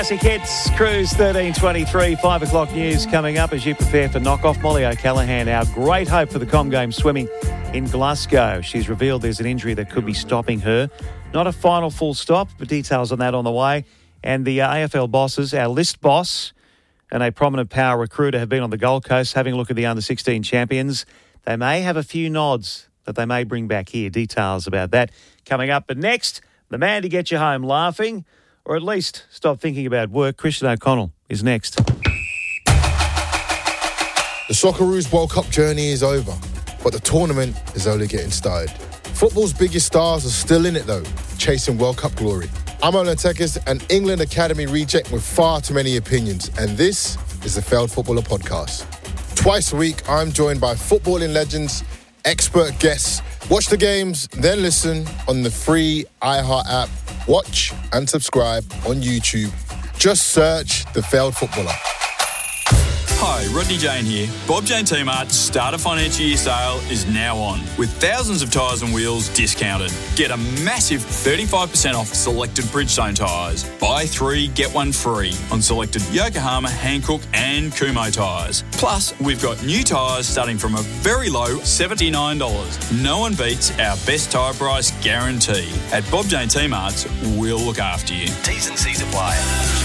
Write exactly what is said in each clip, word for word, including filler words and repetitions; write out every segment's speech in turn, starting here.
Classic Hits, Cruise thirteen twenty-three, five o'clock news coming up as you prepare for knock-off. Molly O'Callaghan, our great hope for the Com Games swimming in Glasgow. She's revealed there's an injury that could be stopping her. Not a final full stop, but details on that on the way. And the uh, A F L bosses, our list boss and a prominent power recruiter have been on the Gold Coast having a look at the under sixteen champions. They may have a few nods that they may bring back here. Details about that coming up. But next, the man to get you home laughing, or at least stop thinking about work, Christian O'Connell is next. The Socceroos World Cup journey is over, but the tournament is only getting started. Football's biggest stars are still in it though, chasing World Cup glory. I'm Alan Tekis, an England Academy reject with far too many opinions, and this is the Failed Footballer Podcast. Twice a week, I'm joined by footballing legends, expert guests. Watch the games, then listen on the free iHeart app. Watch and subscribe on YouTube. Just search The Failed Footballer. Hi, Rodney Jane here. Bob Jane T-Mart's Starter Financial Year sale is now on, with thousands of tyres and wheels discounted. Get a massive thirty-five percent off selected Bridgestone tyres. Buy three, get one free on selected Yokohama, Hankook and Kumho tyres. Plus, we've got new tyres starting from a very low seventy-nine dollars. No one beats our best tyre price guarantee. At Bob Jane T-Mart's, we'll look after you. T's and C's apply.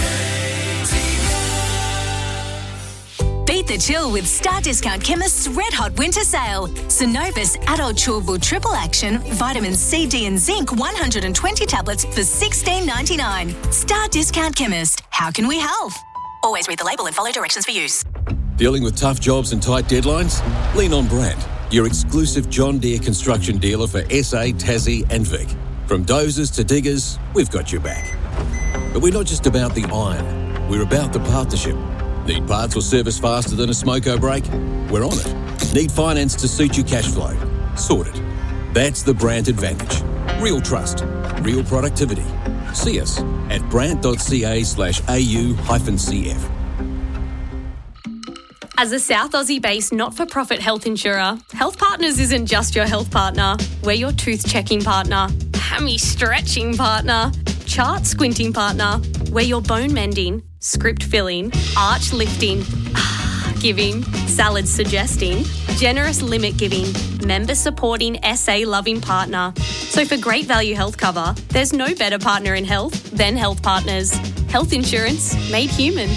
Beat the chill with Star Discount Chemist's Red Hot Winter Sale. Synovus Adult Chewable Triple Action, Vitamin C, D and Zinc one hundred twenty tablets for sixteen ninety-nine. Star Discount Chemist. How can we help? Always read the label and follow directions for use. Dealing with tough jobs and tight deadlines? Lean on Brandt, your exclusive John Deere construction dealer for S A, Tassie and Vic. From dozers to diggers, we've got your back. But we're not just about the iron. We're about the partnership. Need parts or service faster than a smoko brake? We're on it. Need finance to suit your cash flow? Sorted. That's the Brandt advantage. Real trust. Real productivity. See us at brandt.ca slash au hyphen cf. As a South Aussie-based not-for-profit health insurer, Health Partners isn't just your health partner. We're your tooth-checking partner, hammy-stretching partner, chart-squinting partner. We're your bone-mending, script-filling, arch-lifting, giving, salad-suggesting, generous limit-giving, member-supporting, S A-loving partner. So for great value health cover, there's no better partner in health than Health Partners. Health insurance made human.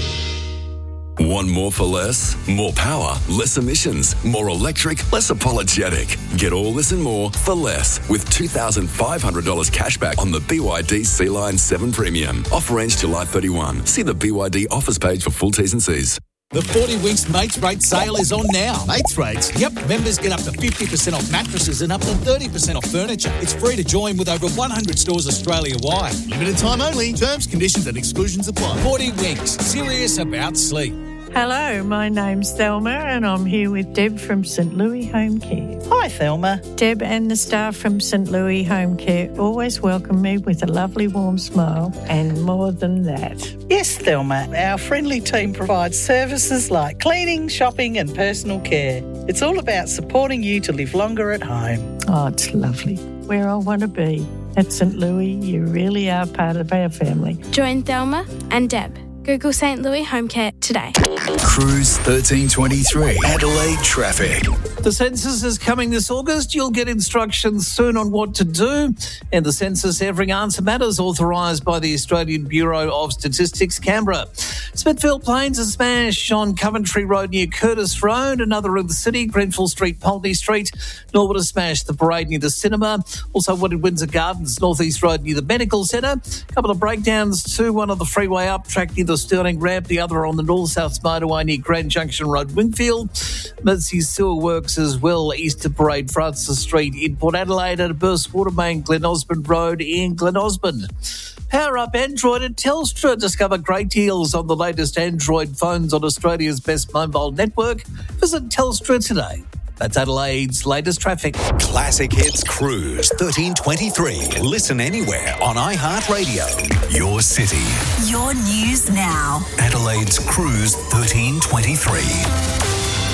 Want more for less? More power, less emissions, more electric, less apologetic. Get all this and more for less with two thousand five hundred dollars cash back on the B Y D Sea-Line seven Premium. Offer ends July thirty-first. See the B Y D offers page for full T's and C's. The forty Winks Mates Rate sale is on now. Mates Rates? Yep. Members get up to fifty percent off mattresses and up to thirty percent off furniture. It's free to join with over one hundred stores Australia-wide. Limited time only. Terms, conditions and exclusions apply. forty Winks. Serious about sleep. Hello, my name's Thelma and I'm here with Deb from St Louis Home Care. Hi, Thelma. Deb and the staff from St Louis Home Care always welcome me with a lovely warm smile and more than that. Yes, Thelma. Our friendly team provides services like cleaning, shopping and personal care. It's all about supporting you to live longer at home. Oh, it's lovely. Where I want to be. At St Louis, you really are part of our family. Join Thelma and Deb. Google St Louis Home Care today. Cruise thirteen twenty-three. Adelaide traffic. The census is coming this August. You'll get instructions soon on what to do. And the census Every Answer Matters, authorised by the Australian Bureau of Statistics, Canberra. Smithfield Plains, a smash on Coventry Road near Curtis Road. Another in the city, Grenfell Street, Pulteney Street. Norwood has smashed the parade near the cinema. Also one in Windsor Gardens, North East Road near the Medical Centre. A couple of breakdowns too. One on the freeway up track near the Stirling Ramp. The other on the North-South Motorway near Grand Junction Road, Wingfield. Mercy's Sewer Works as well, east of Parade, Francis Street in Port Adelaide, and Burst Water Main, Glen Osmond Road in Glen Osmond. Power up Android at Telstra. Discover great deals on the latest Android phones on Australia's best mobile network. Visit Telstra today. That's Adelaide's latest traffic. Classic Hits Cruise thirteen twenty-three. Listen anywhere on iHeartRadio. Your city. Your news now. Adelaide's Cruise thirteen twenty-three.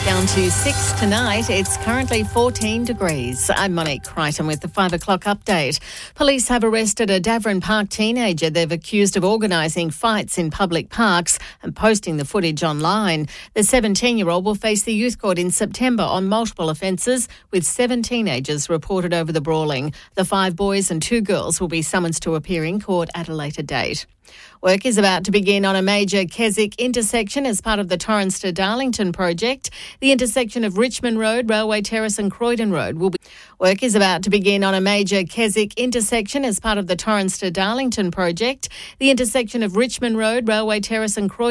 Down to six tonight. It's currently fourteen degrees. I'm Monique Crichton with the five o'clock update. Police have arrested a Davern Park teenager they've accused of organising fights in public parks and posting the footage online. The seventeen-year-old will face the youth court in September on multiple offences, with seven teenagers reported over the brawling. The five boys and two girls will be summoned to appear in court at a later date. Work is about to begin on a major Keswick intersection as part of the Torrens to Darlington project. The intersection of Richmond Road, Railway Terrace and Croydon Road will be... Work is about to begin on a major Keswick intersection as part of the Torrens to Darlington project. The intersection of Richmond Road, Railway Terrace and Croydon